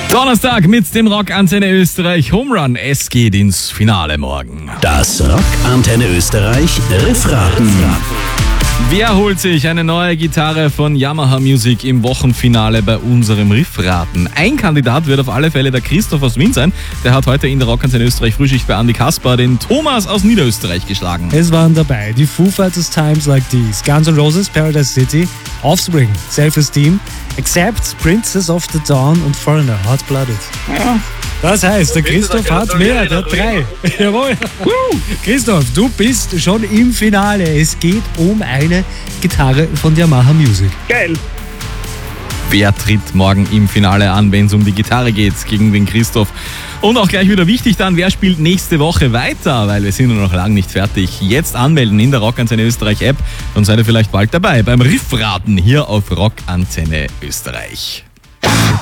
Donnerstag mit dem Rock Antenne Österreich Home Run. Es geht ins Finale morgen. Das Rock Antenne Österreich Riffraten. Wer holt sich eine neue Gitarre von Yamaha Music im Wochenfinale bei unserem Riffraten? Ein Kandidat wird auf alle Fälle der Christoph aus Wien sein. Der hat heute in der Rock Antenne Österreich Frühschicht bei Andi Kaspar den Thomas aus Niederösterreich geschlagen. Es waren dabei die Foo Fighters Times Like These, Guns N' Roses Paradise City, Offspring, Self-Esteem, Accept, Princess of the Dawn und Foreigner, Hot Blooded. Ja. Das heißt, der Christoph hat mehr, der hat 3. Jawohl. Christoph, du bist schon im Finale. Es geht um eine Gitarre von Yamaha Music. Geil. Wer tritt morgen im Finale an, wenn es um die Gitarre geht, gegen den Christoph? Und auch gleich wieder wichtig dann, wer spielt nächste Woche weiter? Weil wir sind noch lange nicht fertig. Jetzt anmelden in der Rock Antenne Österreich App. Dann seid ihr vielleicht bald dabei beim Riffraten hier auf Rock Antenne Österreich.